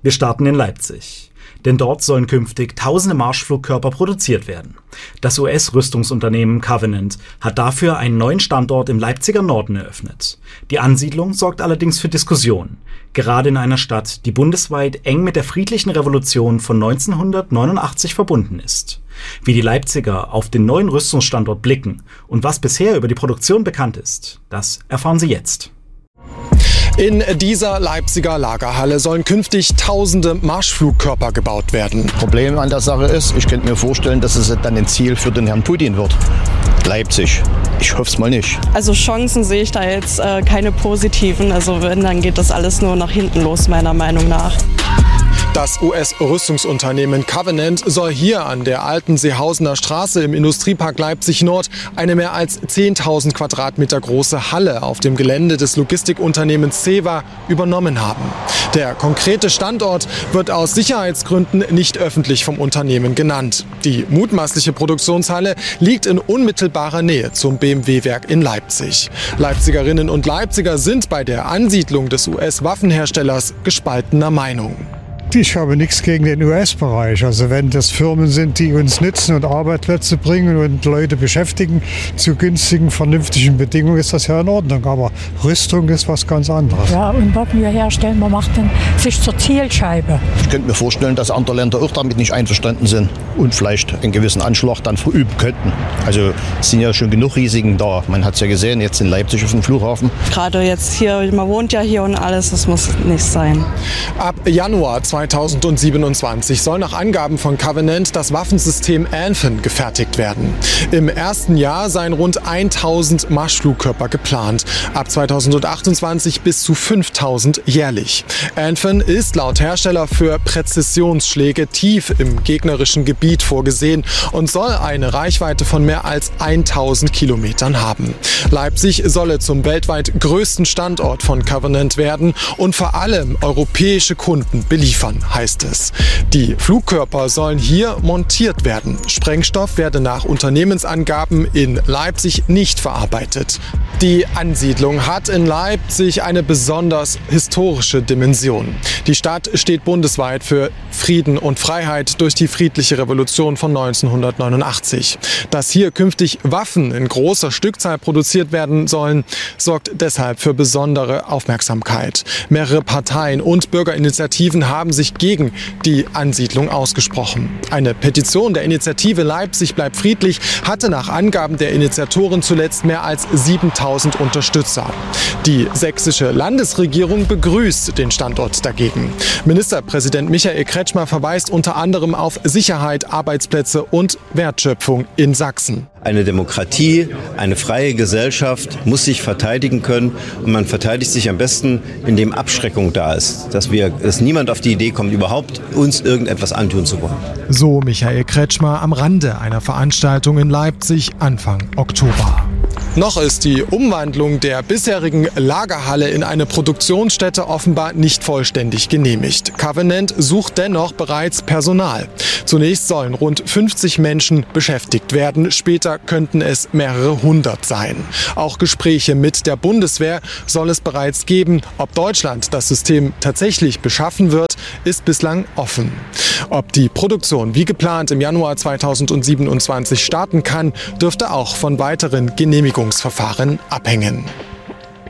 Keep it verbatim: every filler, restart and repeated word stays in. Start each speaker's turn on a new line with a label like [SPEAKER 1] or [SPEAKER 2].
[SPEAKER 1] Wir starten in Leipzig. Denn dort sollen künftig tausende Marschflugkörper produziert werden. Das U S-Rüstungsunternehmen Covenant hat dafür einen neuen Standort im Leipziger Norden eröffnet. Die Ansiedlung sorgt allerdings für Diskussionen. Gerade in einer Stadt, die bundesweit eng mit der friedlichen Revolution von neunzehnhundertneunundachtzig verbunden ist. Wie die Leipziger auf den neuen Rüstungsstandort blicken und was bisher über die Produktion bekannt ist, das erfahren Sie jetzt.
[SPEAKER 2] In dieser Leipziger Lagerhalle sollen künftig tausende Marschflugkörper gebaut werden.
[SPEAKER 3] Problem an der Sache ist, ich könnte mir vorstellen, dass es dann ein Ziel für den Herrn Putin wird. Leipzig. Ich hoffe es mal nicht.
[SPEAKER 4] Also Chancen sehe ich da jetzt äh, keine positiven. Also wenn, dann geht das alles nur nach hinten los, meiner Meinung nach.
[SPEAKER 2] Das U S-Rüstungsunternehmen Covenant soll hier an der alten Seehausener Straße im Industriepark Leipzig Nord eine mehr als zehntausend Quadratmeter große Halle auf dem Gelände des Logistikunternehmens CEVA übernommen haben. Der konkrete Standort wird aus Sicherheitsgründen nicht öffentlich vom Unternehmen genannt. Die mutmaßliche Produktionshalle liegt in unmittelbarer Nähe zum B M W-Werk in Leipzig. Leipzigerinnen und Leipziger sind bei der Ansiedlung des U S-Waffenherstellers gespaltener Meinung.
[SPEAKER 5] Ich habe nichts gegen den U S-Bereich. Also wenn das Firmen sind, die uns nützen und Arbeitsplätze bringen und Leute beschäftigen zu günstigen, vernünftigen Bedingungen, ist das ja in Ordnung. Aber Rüstung ist was ganz anderes.
[SPEAKER 6] Ja, und was wir herstellen, man macht dann sich zur Zielscheibe.
[SPEAKER 3] Ich könnte mir vorstellen, dass andere Länder auch damit nicht einverstanden sind und vielleicht einen gewissen Anschlag dann verüben könnten. Also es sind ja schon genug Risiken da. Man hat es ja gesehen, jetzt in Leipzig auf dem Flughafen.
[SPEAKER 4] Gerade jetzt hier, man wohnt ja hier und alles, das muss nicht sein.
[SPEAKER 2] Ab Januar zweitausendsiebenundzwanzig soll nach Angaben von Covenant das Waffensystem Anthem gefertigt werden. Im ersten Jahr seien rund tausend Marschflugkörper geplant. Ab zweitausendachtundzwanzig bis zu fünftausend jährlich. Anthem ist laut Hersteller für Präzisionsschläge tief im gegnerischen Gebiet vorgesehen und soll eine Reichweite von mehr als tausend Kilometern haben. Leipzig solle zum weltweit größten Standort von Covenant werden und vor allem europäische Kunden beliefern, heißt es. Die Flugkörper sollen hier montiert werden. Sprengstoff werde nach Unternehmensangaben in Leipzig nicht verarbeitet. Die Ansiedlung hat in Leipzig eine besonders historische Dimension. Die Stadt steht bundesweit für Frieden und Freiheit durch die friedliche Revolution von neunzehnhundertneunundachtzig. Dass hier künftig Waffen in großer Stückzahl produziert werden sollen, sorgt deshalb für besondere Aufmerksamkeit. Mehrere Parteien und Bürgerinitiativen haben sich gegen die Ansiedlung ausgesprochen. Eine Petition der Initiative Leipzig bleibt friedlich hatte nach Angaben der Initiatoren zuletzt mehr als siebentausend Unterstützer. Die sächsische Landesregierung begrüßt den Standort dagegen. Ministerpräsident Michael Kretschmer verweist unter anderem auf Sicherheit, Arbeitsplätze und Wertschöpfung in Sachsen.
[SPEAKER 7] Eine Demokratie, eine freie Gesellschaft muss sich verteidigen können und man verteidigt sich am besten, indem Abschreckung da ist, dass wir, dass niemand auf die Idee kommt, überhaupt uns irgendetwas antun zu wollen.
[SPEAKER 2] So Michael Kretschmer am Rande einer Veranstaltung in Leipzig Anfang Oktober. Noch ist die Umwandlung der bisherigen Lagerhalle in eine Produktionsstätte offenbar nicht vollständig genehmigt. Covenant sucht dennoch bereits Personal. Zunächst sollen rund fünfzig Menschen beschäftigt werden, später könnten es mehrere hundert sein. Auch Gespräche mit der Bundeswehr soll es bereits geben. Ob Deutschland das System tatsächlich beschaffen wird, ist bislang offen. Ob die Produktion wie geplant im Januar zweitausendsiebenundzwanzig starten kann, dürfte auch von weiteren Genehmigungsverfahren abhängen.